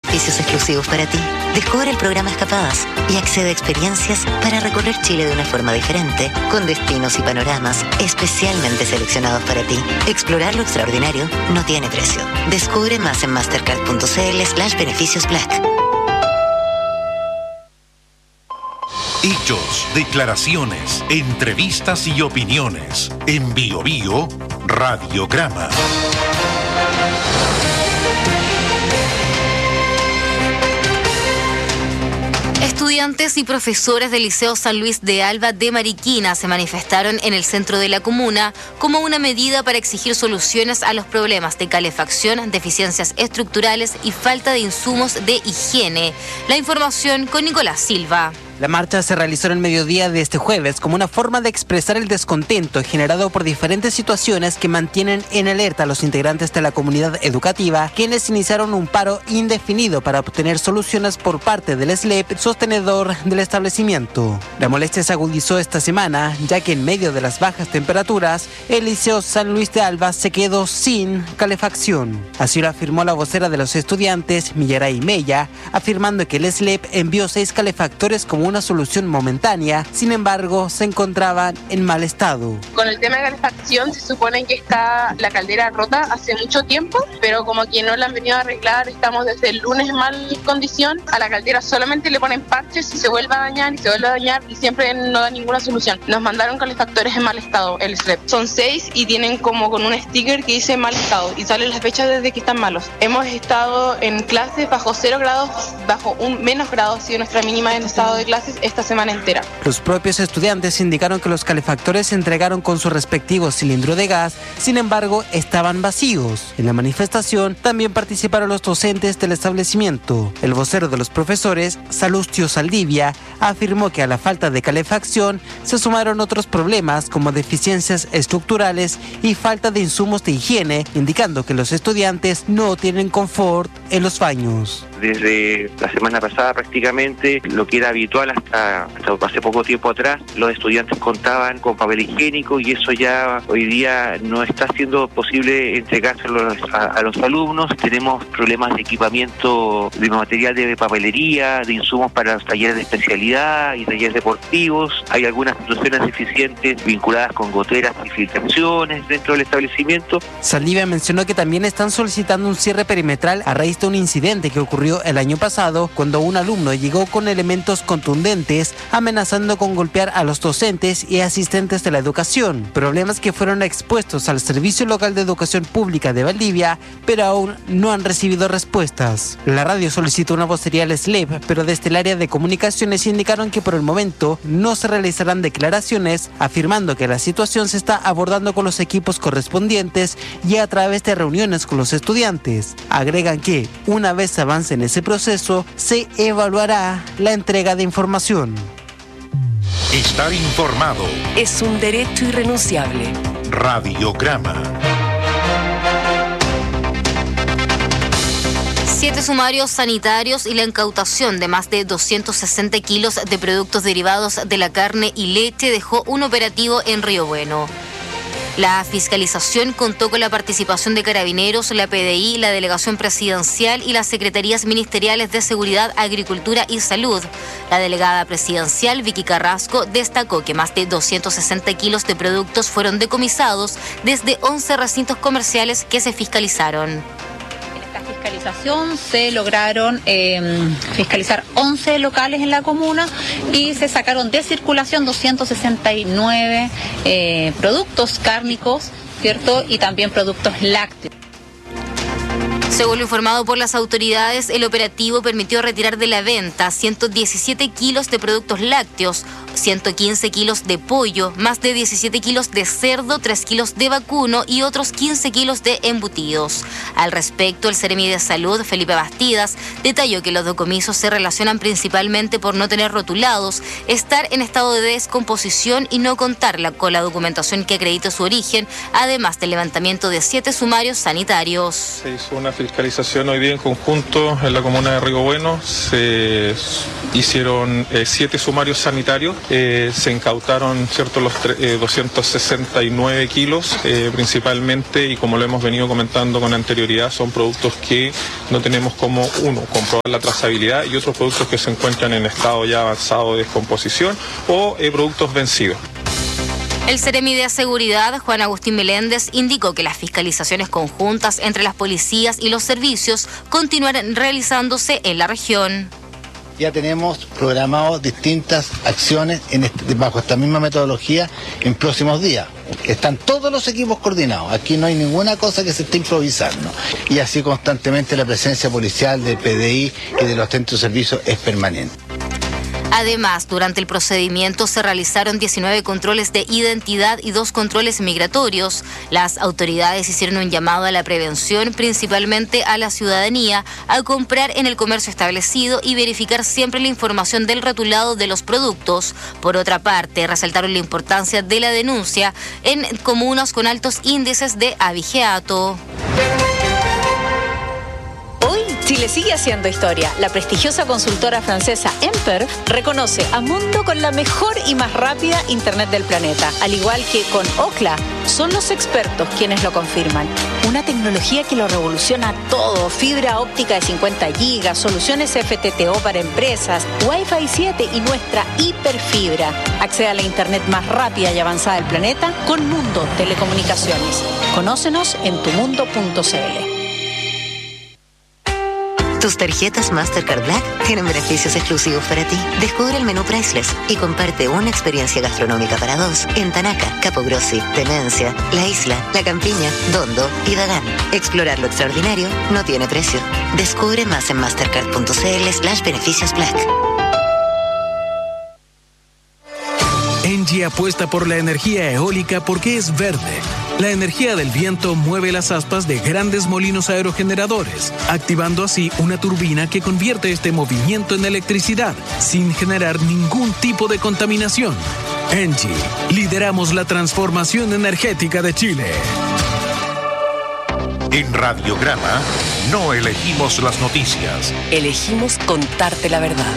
beneficios exclusivos para ti. Descubre el programa Escapadas y accede a experiencias para recorrer Chile de una forma diferente, con destinos y panoramas especialmente seleccionados para ti. Explorar lo extraordinario no tiene precio. Descubre más en mastercard.cl/beneficios Black. Hechos, declaraciones, entrevistas y opiniones. En Bio Bio, Radiograma. Estudiantes y profesores del Liceo San Luis de Alba de Mariquina se manifestaron en el centro de la comuna como una medida para exigir soluciones a los problemas de calefacción, deficiencias estructurales y falta de insumos de higiene. La información con Nicolás Silva. La marcha se realizó en el mediodía de este jueves como una forma de expresar el descontento generado por diferentes situaciones que mantienen en alerta a los integrantes de la comunidad educativa, quienes iniciaron un paro indefinido para obtener soluciones por parte del SLEP, sostenedor del establecimiento. La molestia se agudizó esta semana, ya que en medio de las bajas temperaturas, el Liceo San Luis de Alba se quedó sin calefacción. Así lo afirmó la vocera de los estudiantes, Millaray Mella, afirmando que el SLEP envió 6 calefactores como una solución momentánea, sin embargo, se encontraban en mal estado. Con el tema de calefacción se supone que está la caldera rota hace mucho tiempo, pero como que no la han venido a arreglar, estamos desde el lunes en mal condición. A la caldera solamente le ponen parches y se vuelve a dañar y se vuelve a dañar y siempre no da ninguna solución. Nos mandaron calefactores en mal estado, el SLEP. Son 6 y tienen como con un sticker que dice mal estado y salen las fechas desde que están malos. Hemos estado en clases bajo 0 grados, bajo un menos grado ha sido nuestra mínima en estado de clase esta semana entera. Los propios estudiantes indicaron que los calefactores se entregaron con su respectivo cilindro de gas, sin embargo, estaban vacíos. En la manifestación también participaron los docentes del establecimiento. El vocero de los profesores, Salustio Saldivia, afirmó que a la falta de calefacción se sumaron otros problemas como deficiencias estructurales y falta de insumos de higiene, indicando que los estudiantes no tienen confort en los baños. Desde la semana pasada prácticamente, lo que era habitual hasta hace poco tiempo atrás, los estudiantes contaban con papel higiénico y eso ya hoy día no está siendo posible entregárselo a los alumnos. Tenemos problemas de equipamiento, de material de papelería, de insumos para los talleres de especialidad y talleres deportivos. Hay algunas situaciones deficientes vinculadas con goteras y filtraciones dentro del establecimiento. Saldivia mencionó que también están solicitando un cierre perimetral a raíz de un incidente que ocurrió el año pasado cuando un alumno llegó con elementos contundentes amenazando con golpear a los docentes y asistentes de la educación, problemas que fueron expuestos al Servicio Local de Educación Pública de Valdivia, pero aún no han recibido respuestas. La radio solicitó una vocería al SLEP, pero desde el área de comunicaciones indicaron que por el momento no se realizarán declaraciones, afirmando que la situación se está abordando con los equipos correspondientes y a través de reuniones con los estudiantes. Agregan que, una vez avance en ese proceso, se evaluará la entrega de información. Estar informado es un derecho irrenunciable. Radiograma. 7 sumarios sanitarios y la incautación de más de 260 kilos de productos derivados de la carne y leche dejó un operativo en Río Bueno. La fiscalización contó con la participación de Carabineros, la PDI, la Delegación Presidencial y las Secretarías Ministeriales de Seguridad, Agricultura y Salud. La delegada presidencial, Vicky Carrasco, destacó que más de 260 kilos de productos fueron decomisados desde 11 recintos comerciales que se fiscalizaron. Fiscalización se lograron fiscalizar 11 locales en la comuna y se sacaron de circulación 269 productos cárnicos, ¿cierto? Y también productos lácteos. Según lo informado por las autoridades, el operativo permitió retirar de la venta 117 kilos de productos lácteos, 115 kilos de pollo, más de 17 kilos de cerdo, 3 kilos de vacuno y otros 15 kilos de embutidos. Al respecto, el Seremi de Salud, Felipe Bastidas, detalló que los decomisos se relacionan principalmente por no tener rotulados, estar en estado de descomposición y no contar con la documentación que acredite su origen, además del levantamiento de 7 sumarios sanitarios. Se hizo una fiscalización hoy día en conjunto en la comuna de Río Bueno. Se hicieron 7 sumarios sanitarios. Se incautaron, ¿cierto?, los 269 kilos principalmente, y como lo hemos venido comentando con anterioridad, son productos que no tenemos como comprobar la trazabilidad, y otros productos que se encuentran en estado ya avanzado de descomposición o productos vencidos. El Seremi de Seguridad, Juan Agustín Meléndez, indicó que las fiscalizaciones conjuntas entre las policías y los servicios continuarán realizándose en la región. Ya tenemos programados distintas acciones bajo esta misma metodología en próximos días. Están todos los equipos coordinados. Aquí no hay ninguna cosa que se esté improvisando. Y así constantemente la presencia policial del PDI y de los centros de servicios es permanente. Además, durante el procedimiento se realizaron 19 controles de identidad y 2 controles migratorios. Las autoridades hicieron un llamado a la prevención, principalmente a la ciudadanía, a comprar en el comercio establecido y verificar siempre la información del rotulado de los productos. Por otra parte, resaltaron la importancia de la denuncia en comunas con altos índices de abigeato. Chile sigue haciendo historia. La prestigiosa consultora francesa Emper reconoce a Mundo con la mejor y más rápida Internet del planeta. Al igual que con Ookla, son los expertos quienes lo confirman. Una tecnología que lo revoluciona todo. Fibra óptica de 50 gigas, soluciones FTTO para empresas, Wi-Fi 7 y nuestra hiperfibra. Accede a la Internet más rápida y avanzada del planeta con Mundo Telecomunicaciones. Conócenos en tumundo.cl. Tus tarjetas Mastercard Black tienen beneficios exclusivos para ti. Descubre el menú Priceless y comparte una experiencia gastronómica para 2 en Tanaca, Capo Grossi, Tenencia, La Isla, La Campiña, Dondo y Dagán. Explorar lo extraordinario no tiene precio. Descubre más en mastercard.cl/beneficios Black. Engie apuesta por la energía eólica porque es verde. La energía del viento mueve las aspas de grandes molinos aerogeneradores, activando así una turbina que convierte este movimiento en electricidad, sin generar ningún tipo de contaminación. Engie, lideramos la transformación energética de Chile. En Radiograma no elegimos las noticias. Elegimos contarte la verdad.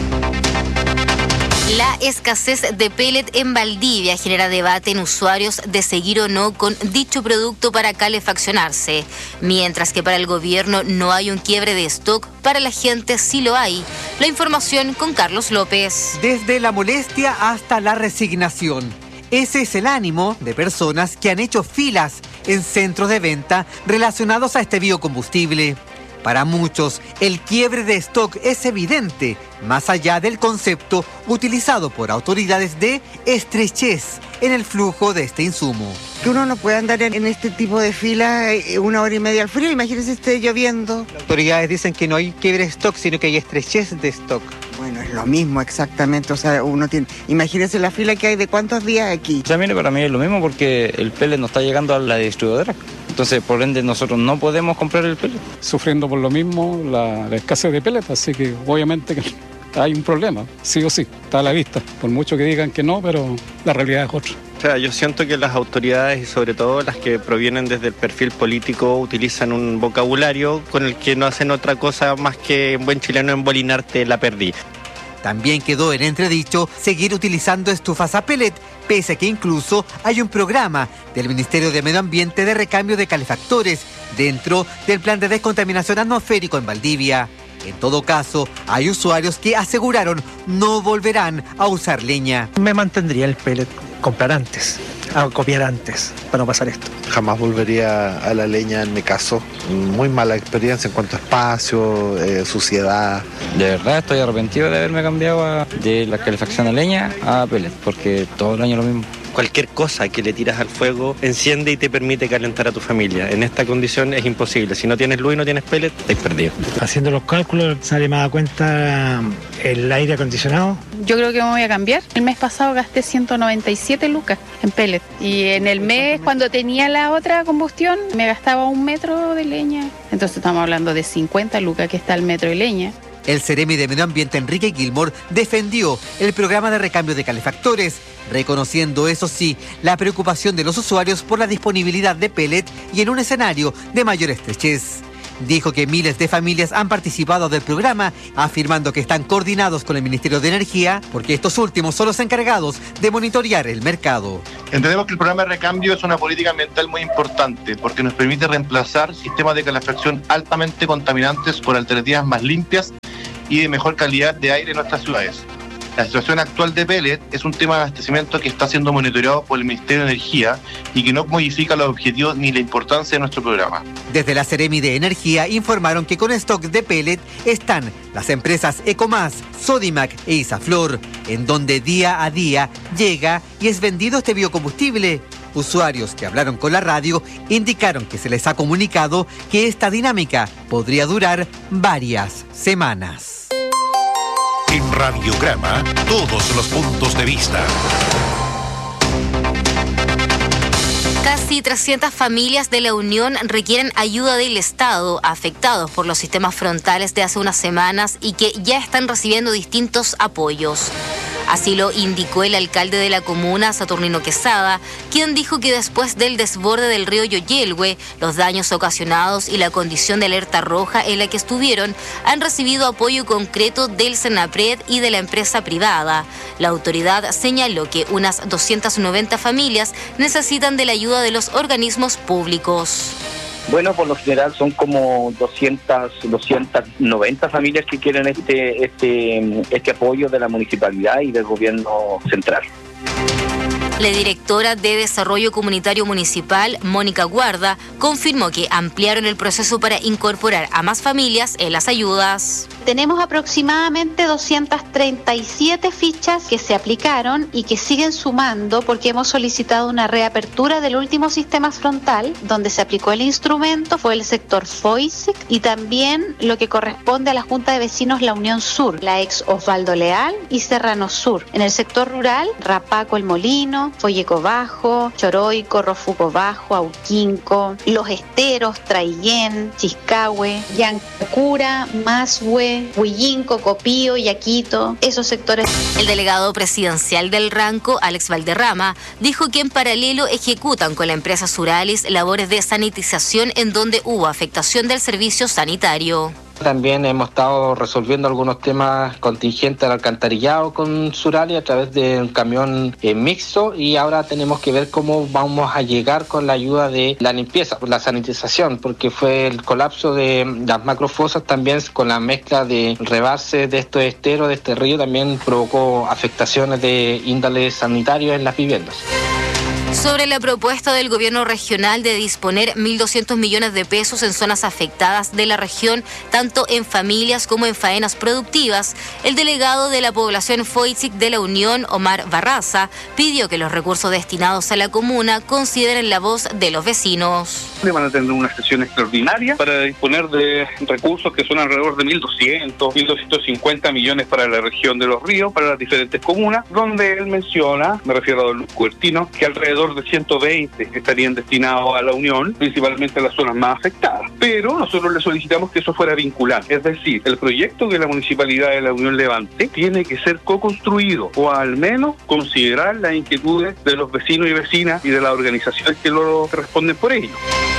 La escasez de pellet en Valdivia genera debate en usuarios de seguir o no con dicho producto para calefaccionarse. Mientras que para el gobierno no hay un quiebre de stock, para la gente sí lo hay. La información con Carlos López. Desde la molestia hasta la resignación. Ese es el ánimo de personas que han hecho filas en centros de venta relacionados a este biocombustible. Para muchos, el quiebre de stock es evidente, más allá del concepto utilizado por autoridades de estrechez en el flujo de este insumo. Que uno no puede andar en este tipo de fila 1 hora y media al frío, imagínense esté lloviendo. Las autoridades dicen que no hay quiebre de stock, sino que hay estrechez de stock. Bueno, es lo mismo exactamente, o sea, uno tiene... Imagínense la fila que hay de cuántos días aquí. O sea, mire, para mí es lo mismo porque el pellet no está llegando a la distribuidora. Entonces, por ende, nosotros no podemos comprar el pellet. Sufriendo por lo mismo la escasez de pellet, así que obviamente que hay un problema, sí o sí, está a la vista. Por mucho que digan que no, pero la realidad es otra. O sea, yo siento que las autoridades y sobre todo las que provienen desde el perfil político utilizan un vocabulario con el que no hacen otra cosa más que en buen chileno embolinarte la perdí. También quedó en entredicho seguir utilizando estufas a pellet, pese a que incluso hay un programa del Ministerio de Medio Ambiente de recambio de calefactores dentro del plan de descontaminación atmosférico en Valdivia. En todo caso, hay usuarios que aseguraron no volverán a usar leña. Me mantendría el pellet, comprar antes, a copiar antes, para no pasar esto. Jamás volvería a la leña en mi caso. Muy mala experiencia en cuanto a espacio, suciedad. De verdad estoy arrepentido de haberme cambiado de la calefacción a leña a pellet, porque todo el año lo mismo. Cualquier cosa que le tiras al fuego enciende y te permite calentar a tu familia. En esta condición es imposible. Si no tienes luz y no tienes pellet, estás perdido. Haciendo los cálculos sale más a cuenta el aire acondicionado. Yo creo que me voy a cambiar. El mes pasado gasté 197 lucas en pellet. Y en el mes, cuando tenía la otra combustión, me gastaba 1 metro de leña. Entonces estamos hablando de 50 lucas que está el metro de leña. El Seremi de Medio Ambiente, Enrique Gilmore, defendió el programa de recambio de calefactores, reconociendo, eso sí, la preocupación de los usuarios por la disponibilidad de pellet y en un escenario de mayor estrechez. dijo que miles de familias han participado del programa, afirmando que están coordinados con el Ministerio de Energía, porque estos últimos son los encargados de monitorear el mercado. Entendemos que el programa de recambio es una política ambiental muy importante, porque nos permite reemplazar sistemas de calefacción altamente contaminantes por alternativas más limpias y de mejor calidad de aire en nuestras ciudades. La situación actual de pellet es un tema de abastecimiento que está siendo monitoreado por el Ministerio de Energía y que no modifica los objetivos ni la importancia de nuestro programa. Desde la Seremi de Energía informaron que con stock de pellet están las empresas Ecomás, Sodimac e Isaflor, en donde día a día llega y es vendido este biocombustible. Usuarios que hablaron con la radio indicaron que se les ha comunicado que esta dinámica podría durar varias semanas. En Radiograma, todos los puntos de vista. Casi 300 familias de la Unión requieren ayuda del Estado, afectados por los sistemas frontales de hace unas semanas y que ya están recibiendo distintos apoyos. Así lo indicó el alcalde de la comuna, Saturnino Quesada, quien dijo que después del desborde del río Yoyelhue, los daños ocasionados y la condición de alerta roja en la que estuvieron han recibido apoyo concreto del Senapred y de la empresa privada. La autoridad señaló que unas 290 familias necesitan de la ayuda de los organismos públicos. Bueno, por lo general son como 290 familias que quieren este apoyo de la municipalidad y del gobierno central. La directora de Desarrollo Comunitario Municipal, Mónica Guarda, confirmó que ampliaron el proceso para incorporar a más familias en las ayudas. Tenemos aproximadamente 237 fichas que se aplicaron y que siguen sumando porque hemos solicitado una reapertura del último sistema frontal donde se aplicó el instrumento, fue el sector FOISIC y también lo que corresponde a la Junta de Vecinos La Unión Sur, la ex Osvaldo Leal y Serrano Sur. En el sector rural, Rapaco El Molino, Folleco Bajo, Choroico, Rofuco Bajo, Auquinco, Los Esteros, Traillén, Chiscahue, Yancura, Mashue, Huillinco, Copío, Yaquito, esos sectores. El delegado presidencial del Ranco, Alex Valderrama, dijo que en paralelo ejecutan con la empresa Suralis labores de sanitización en donde hubo afectación del servicio sanitario. También hemos estado resolviendo algunos temas contingentes al alcantarillado con Suralis a través de un camión mixto y ahora tenemos que ver cómo vamos a llegar con la ayuda de la limpieza, la sanitización, porque fue el colapso de las macrofosas también con la mezcla de rebase de estos esteros, de este río, también provocó afectaciones de índole sanitario en las viviendas. Sobre la propuesta del gobierno regional de disponer 1.200 millones de pesos en zonas afectadas de la región, tanto en familias como en faenas productivas, el delegado de la población FOISIC de la Unión, Omar Barraza, pidió que los recursos destinados a la comuna consideren la voz de los vecinos. Van a tener una sesión extraordinaria para disponer de recursos que son alrededor de 1.200, 1.250 millones para la región de Los Ríos, para las diferentes comunas, donde él menciona, me refiero a don Luis Cuertino, que alrededor de 120 estarían destinados a la Unión, principalmente a las zonas más afectadas. Pero nosotros le solicitamos que eso fuera vinculante, es decir, el proyecto que la Municipalidad de la Unión levante tiene que ser co-construido o al menos considerar las inquietudes de los vecinos y vecinas y de las organizaciones que lo responden por ello.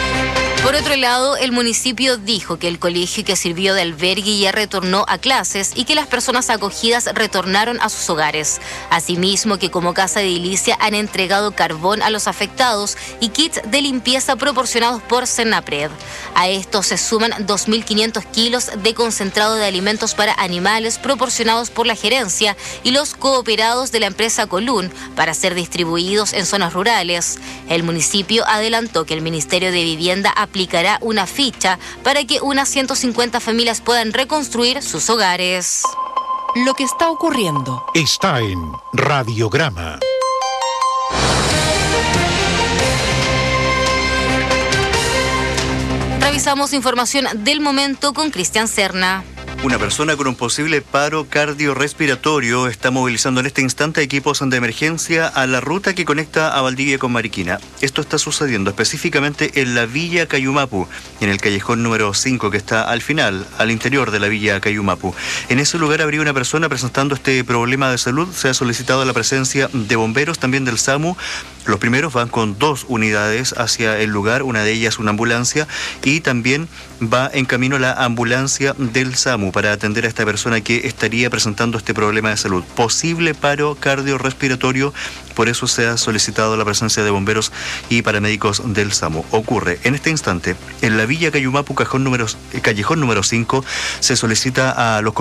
Por otro lado, el municipio dijo que el colegio que sirvió de albergue ya retornó a clases y que las personas acogidas retornaron a sus hogares. Asimismo, que como Casa de Edilicia han entregado carbón a los afectados y kits de limpieza proporcionados por Senapred. A esto se suman 2.500 kilos de concentrado de alimentos para animales proporcionados por la gerencia y los cooperados de la empresa Colún para ser distribuidos en zonas rurales. El municipio adelantó que el Ministerio de Vivienda aplicará una ficha para que unas 150 familias puedan reconstruir sus hogares. Lo que está ocurriendo está en Radiograma. Revisamos información del momento con Cristian Serna. Una persona con un posible paro cardiorrespiratorio está movilizando en este instante equipos de emergencia a la ruta que conecta a Valdivia con Mariquina. Esto está sucediendo específicamente en la Villa Cayumapu, en el callejón número 5 que está al final, al interior de la Villa Cayumapu. En ese lugar habría una persona presentando este problema de salud. Se ha solicitado la presencia de bomberos, también del SAMU, Los primeros van con 2 unidades hacia el lugar, una de ellas una ambulancia, y también va en camino la ambulancia del SAMU para atender a esta persona que estaría presentando este problema de salud. Posible paro cardiorrespiratorio, por eso se ha solicitado la presencia de bomberos y paramédicos del SAMU. Ocurre en este instante en la Villa Cayumapu, callejón número 5, se solicita a los